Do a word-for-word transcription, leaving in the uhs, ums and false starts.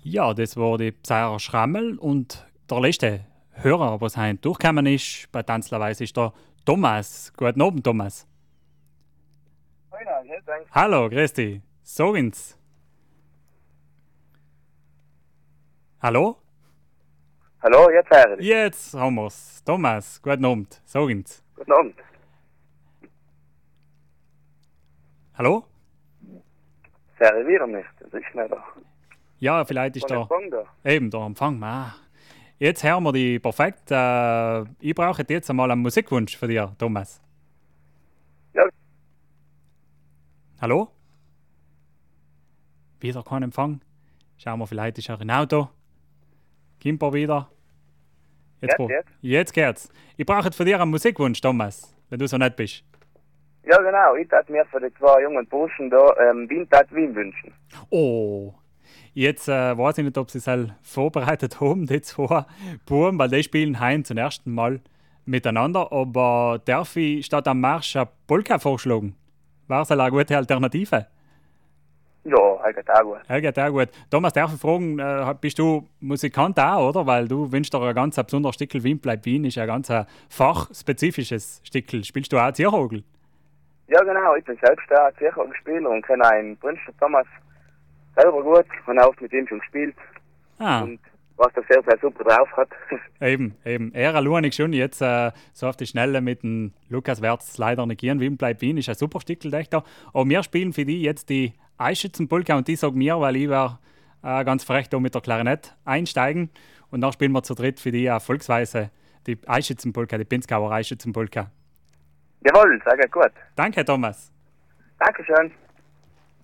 Ja, das war die Sarah Schrammel und der letzte Hörer, was heute durchgekommen ist bei Tanzlerweise, ist der Thomas. Guten Abend, Thomas. Hallo, grüß dich. Sag uns. Hallo? Hallo, jetzt höre ich dich. Jetzt haben wir's. Thomas, guten Abend. Sag uns. Guten Abend. Hallo? Das höre ich wieder nicht, das ist nicht da. Ja, vielleicht ist Von der... Empfang da. Eben, der Empfang. Ah. Jetzt hören wir die perfekt. Äh, ich brauche jetzt einmal einen Musikwunsch von dir, Thomas. Ja. Hallo? Wieder kein Empfang. Schauen wir, vielleicht ist er im Auto. Kommt er wieder? Jetzt, Jetzt, pro- jetzt? jetzt geht's. Ich brauche von dir einen Musikwunsch, Thomas, wenn du so nett bist. Ja, genau, ich tat mir für die zwei jungen Burschen da ähm, Wien tat Wien wünschen. Oh, jetzt äh, weiß ich nicht, ob sie es halt vorbereitet haben, die zwei Buben, weil die spielen heute zum ersten Mal miteinander. Aber darf ich statt am Marsch eine Polka vorschlagen? War es eine gute Alternative? Ja, halt auch gut. Ja, geht auch gut. Thomas, darf ich fragen, äh, bist du Musikant auch, oder? Weil du wünschst dir ein ganz ein besonderes Stückel Wien bleibt Wien, ist ein ganz ein fachspezifisches Stückel. Spielst du auch Zierhagel? Ja, genau, ich bin selbst da Zirkelspieler und kenne einen Prinz Thomas selber gut. Ich habe oft mit ihm schon gespielt Ah, und was der sehr, sehr super drauf hat. eben, eben. Er allein schon jetzt äh, so auf die Schnelle mit dem Lukas Wertz leider nicht gehen. Wien bleibt Wien, ist ein super Stückel, denke ich. Aber wir spielen für die jetzt die Eischützenpolka und die sagen mir, weil ich war äh, ganz frech da mit der Klarinette einsteigen und dann spielen wir zu dritt für die erfolgsweise die Eischützenpolka, die Pinzgauer Eischützenpolka. Jawohl, sehr gut. Danke, Thomas. Dankeschön.